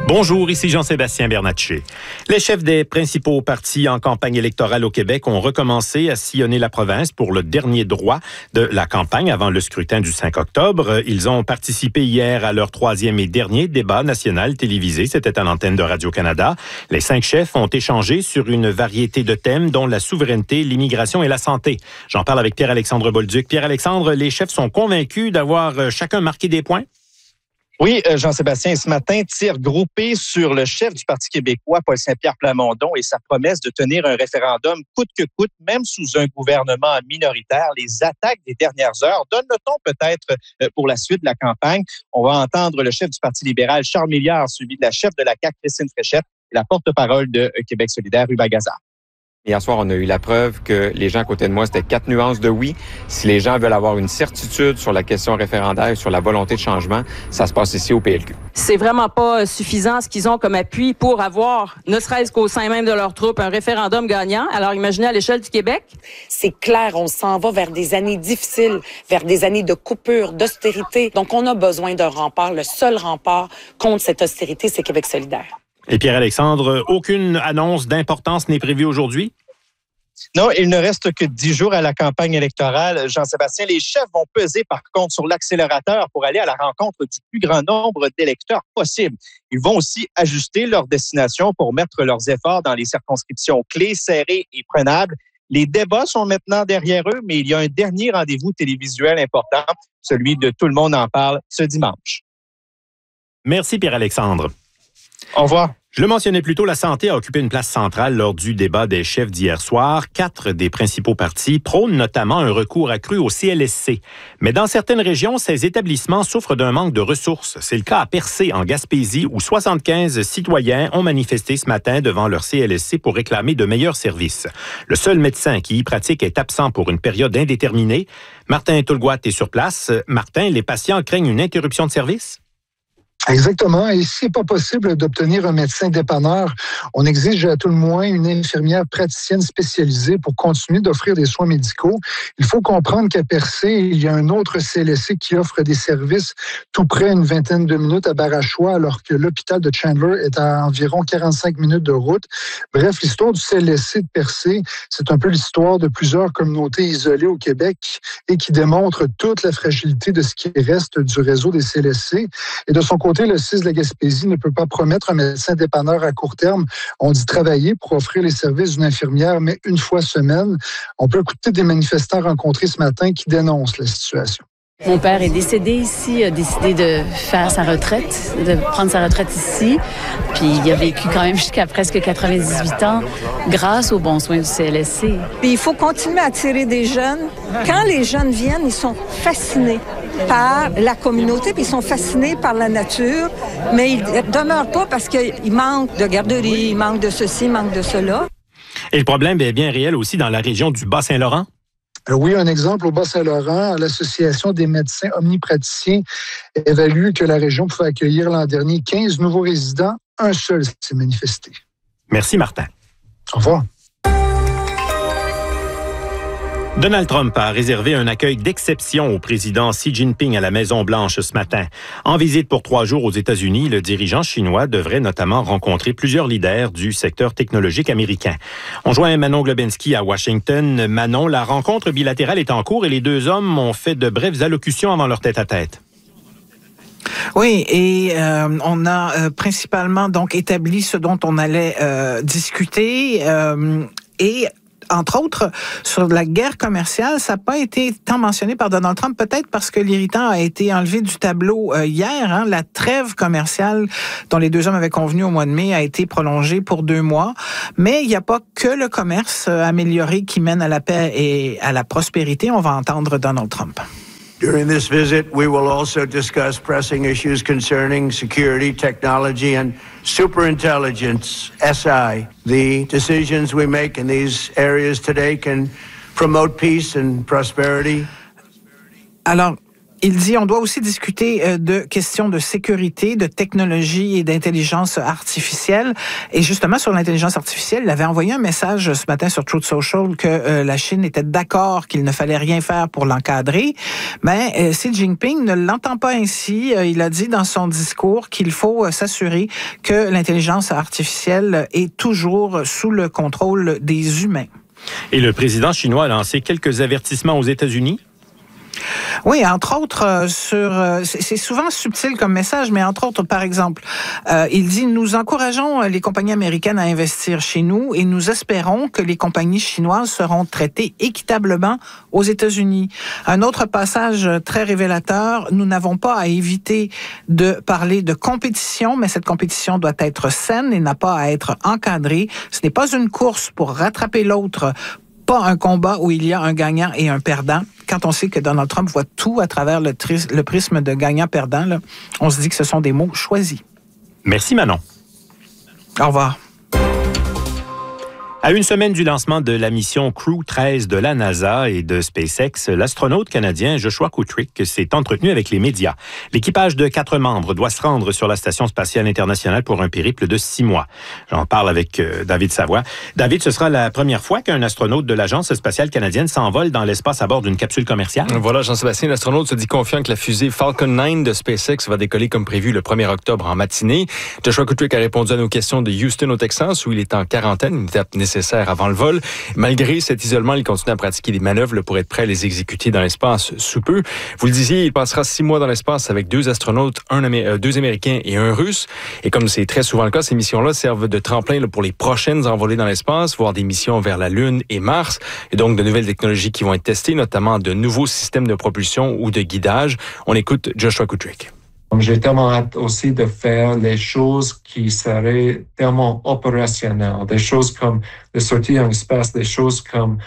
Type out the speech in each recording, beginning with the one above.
Bonjour, ici Jean-Sébastien Bernatchez. Les chefs des principaux partis en campagne électorale au Québec ont recommencé à sillonner la province pour le dernier droit de la campagne avant le scrutin du 5 octobre. Ils ont participé hier à leur troisième et dernier débat national télévisé. C'était à l'antenne de Radio-Canada. Les 5 chefs ont échangé sur une variété de thèmes dont la souveraineté, l'immigration et la santé. J'en parle avec Pierre-Alexandre Bolduc. Pierre-Alexandre, les chefs sont convaincus d'avoir chacun marqué des points? Oui, Jean-Sébastien, ce matin, tir groupé sur le chef du Parti québécois, Paul Saint-Pierre Plamondon, et sa promesse de tenir un référendum coûte que coûte, même sous un gouvernement minoritaire. Les attaques des dernières heures donnent le ton peut-être pour la suite de la campagne. On va entendre le chef du Parti libéral, Charles Milliard, suivi de la chef de la CAQ, Christine Fréchette, et la porte-parole de Québec solidaire, Hubert Gazard. Hier soir, on a eu la preuve que les gens à côté de moi, c'était 4 nuances de oui. Si les gens veulent avoir une certitude sur la question référendaire, sur la volonté de changement, ça se passe ici au PLQ. C'est vraiment pas suffisant ce qu'ils ont comme appui pour avoir, ne serait-ce qu'au sein même de leur troupe, un référendum gagnant. Alors imaginez à l'échelle du Québec. C'est clair, on s'en va vers des années difficiles, vers des années de coupure, d'austérité. Donc on a besoin d'un rempart. Le seul rempart contre cette austérité, c'est Québec solidaire. Et Pierre-Alexandre, aucune annonce d'importance n'est prévue aujourd'hui? Non, il ne reste que 10 jours à la campagne électorale. Jean-Sébastien, les chefs vont peser par contre sur l'accélérateur pour aller à la rencontre du plus grand nombre d'électeurs possible. Ils vont aussi ajuster leur destination pour mettre leurs efforts dans les circonscriptions clés, serrées et prenables. Les débats sont maintenant derrière eux, mais il y a un dernier rendez-vous télévisuel important, celui de Tout le monde en parle ce dimanche. Merci Pierre-Alexandre. Au revoir. Je le mentionnais plus tôt, la santé a occupé une place centrale lors du débat des chefs d'hier soir. 4 des principaux partis prônent notamment un recours accru au CLSC. Mais dans certaines régions, ces établissements souffrent d'un manque de ressources. C'est le cas à Percé, en Gaspésie, où 75 citoyens ont manifesté ce matin devant leur CLSC pour réclamer de meilleurs services. Le seul médecin qui y pratique est absent pour une période indéterminée. Martin Toulgoat est sur place. Martin, les patients craignent une interruption de service? Exactement. Et si c'est pas possible d'obtenir un médecin dépanneur, on exige à tout le moins une infirmière praticienne spécialisée pour continuer d'offrir des soins médicaux. Il faut comprendre qu'à Percé, il y a un autre CLSC qui offre des services tout près une vingtaine de minutes à Barachois, alors que l'hôpital de Chandler est à environ 45 minutes de route. Bref, l'histoire du CLSC de Percé, c'est un peu l'histoire de plusieurs communautés isolées au Québec et qui démontre toute la fragilité de ce qui reste du réseau des CLSC. Et de son côté, le CIS de la Gaspésie ne peut pas promettre un médecin dépanneur à court terme. On dit travailler pour offrir les services d'une infirmière, mais une fois semaine. On peut écouter des manifestants rencontrés ce matin qui dénoncent la situation. Mon père est décédé ici, a décidé de faire sa retraite, de prendre sa retraite ici. Puis il a vécu quand même jusqu'à presque 98 ans grâce aux bons soins du CLSC. Puis il faut continuer à attirer des jeunes. Quand les jeunes viennent, ils sont fascinés par la communauté, puis ils sont fascinés par la nature, mais ils ne demeurent pas parce qu'il manque de garderie, il manque de ceci, il manque de cela. Et le problème est bien réel aussi dans la région du Bas-Saint-Laurent? Oui, un exemple au Bas-Saint-Laurent, l'Association des médecins omnipraticiens évalue que la région pouvait accueillir l'an dernier 15 nouveaux résidents. Un seul s'est manifesté. Merci, Martin. Au revoir. Donald Trump a réservé un accueil d'exception au président Xi Jinping à la Maison-Blanche ce matin. En visite pour 3 jours aux États-Unis, le dirigeant chinois devrait notamment rencontrer plusieurs leaders du secteur technologique américain. On joint Manon Globinski à Washington. Manon, la rencontre bilatérale est en cours et les deux hommes ont fait de brèves allocutions avant leur tête-à-tête. Oui, et on a principalement donc établi ce dont on allait discuter et entre autres, sur la guerre commerciale, ça n'a pas été tant mentionné par Donald Trump, peut-être parce que l'irritant a été enlevé du tableau hier. Hein, la trêve commerciale dont les deux hommes avaient convenu au mois de mai a été prolongée pour 2 mois. Mais il n'y a pas que le commerce amélioré qui mène à la paix et à la prospérité. On va entendre Donald Trump. During this visit, we will also discuss pressing issues concerning security, technology, and superintelligence, SI. The decisions we make in these areas today can promote peace and prosperity. Alors, Il dit on doit aussi discuter de questions de sécurité, de technologie et d'intelligence artificielle. Et justement, sur l'intelligence artificielle, il avait envoyé un message ce matin sur Truth Social que la Chine était d'accord qu'il ne fallait rien faire pour l'encadrer. Mais Xi Jinping ne l'entend pas ainsi. Il a dit dans son discours qu'il faut s'assurer que l'intelligence artificielle est toujours sous le contrôle des humains. Et le président chinois a lancé quelques avertissements aux États-Unis. Oui, entre autres, c'est souvent subtil comme message, mais entre autres, par exemple, il dit « Nous encourageons les compagnies américaines à investir chez nous et nous espérons que les compagnies chinoises seront traitées équitablement aux États-Unis. » Un autre passage très révélateur, nous n'avons pas à éviter de parler de compétition, mais cette compétition doit être saine et n'a pas à être encadrée. Ce n'est pas une course pour rattraper l'autre, pas un combat où il y a un gagnant et un perdant. Quand on sait que Donald Trump voit tout à travers le prisme de gagnant-perdant, là, on se dit que ce sont des mots choisis. Merci Manon. Au revoir. À une semaine du lancement de la mission Crew 13 de la NASA et de SpaceX, l'astronaute canadien Joshua Kutrick s'est entretenu avec les médias. L'équipage de 4 membres doit se rendre sur la Station spatiale internationale pour un périple de 6 mois. J'en parle avec David Savoie. David, ce sera la première fois qu'un astronaute de l'Agence spatiale canadienne s'envole dans l'espace à bord d'une capsule commerciale. Voilà, Jean-Sébastien, l'astronaute se dit confiant que la fusée Falcon 9 de SpaceX va décoller comme prévu le 1er octobre en matinée. Joshua Kutrick a répondu à nos questions de Houston au Texas, où il est en quarantaine, une étape nécessaire avant le vol. Malgré cet isolement, il continue à pratiquer des manœuvres pour être prêt à les exécuter dans l'espace sous peu. Vous le disiez, il passera 6 mois dans l'espace avec 2 astronautes, 2 Américains et 1 Russe. Et comme c'est très souvent le cas, ces missions-là servent de tremplin pour les prochaines envolées dans l'espace, voire des missions vers la Lune et Mars. Et donc, de nouvelles technologies qui vont être testées, notamment de nouveaux systèmes de propulsion ou de guidage. On écoute Joshua Kutrick. J'ai tellement hâte aussi de faire les choses qui seraient tellement opérationnelles, des choses comme de sortir en espace, des choses comme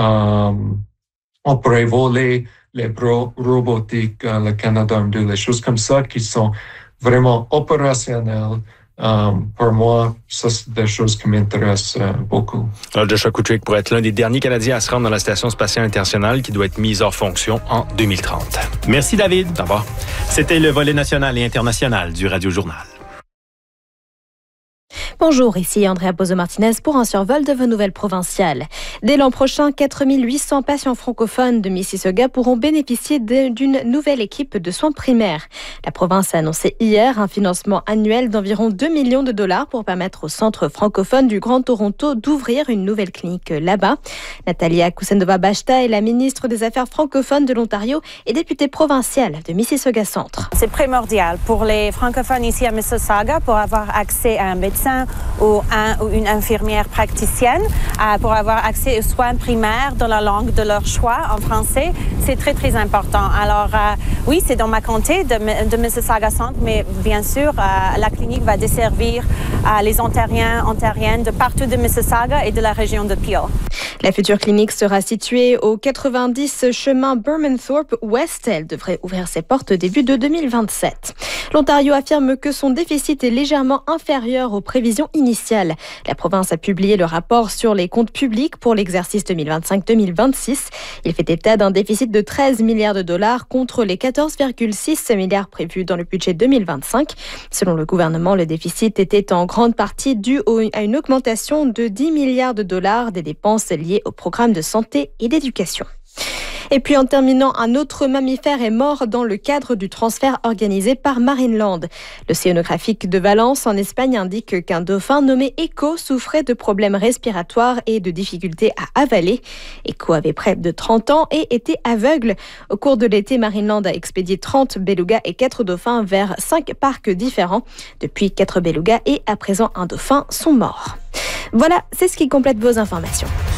on pourrait voler les robotiques, le Canadarm2, les choses comme ça qui sont vraiment opérationnelles. Pour moi, ça, c'est des choses qui m'intéressent beaucoup. Alors, Joshua Kutrick pourrait être l'un des derniers Canadiens à se rendre dans la Station spatiale internationale qui doit être mise hors fonction en 2030. Merci, David. Au revoir. C'était le volet national et international du Radio Journal. Bonjour, ici Andrea Bozo-Martinez pour un survol de vos nouvelles provinciales. Dès l'an prochain, 4800 patients francophones de Mississauga pourront bénéficier d'une nouvelle équipe de soins primaires. La province a annoncé hier un financement annuel d'environ 2 millions de dollars pour permettre au Centre francophone du Grand Toronto d'ouvrir une nouvelle clinique là-bas. Natalia Kusendova-Bachta est la ministre des Affaires francophones de l'Ontario et députée provinciale de Mississauga Centre. C'est primordial pour les francophones ici à Mississauga pour avoir accès à un médecin ou une infirmière praticienne, pour avoir accès aux soins primaires dans la langue de leur choix en français. C'est très, très important. Alors, oui, c'est dans ma comté de Mississauga Centre, mais bien sûr, la clinique va desservir les Ontariens, Ontariennes de partout de Mississauga et de la région de Peel. La future clinique sera située au 90 chemin Burmanthorpe Ouest. Elle devrait ouvrir ses portes début de 2027. L'Ontario affirme que son déficit est légèrement inférieur aux prévisions initiales. La province a publié le rapport sur les comptes publics pour l'exercice 2025-2026. Il fait état d'un déficit de 13 milliards de dollars contre les 14,6 milliards prévus dans le budget 2025. Selon le gouvernement, le déficit était en grande partie dû à une augmentation de 10 milliards de dollars des dépenses liées au programme de santé et d'éducation. Et puis en terminant, un autre mammifère est mort dans le cadre du transfert organisé par Marineland. L'océanographique de Valence en Espagne indique qu'un dauphin nommé Echo souffrait de problèmes respiratoires et de difficultés à avaler. Echo avait près de 30 ans et était aveugle. Au cours de l'été, Marineland a expédié 30 belugas et 4 dauphins vers 5 parcs différents. Depuis, 4 belugas et à présent un dauphin sont morts. Voilà, c'est ce qui complète vos informations.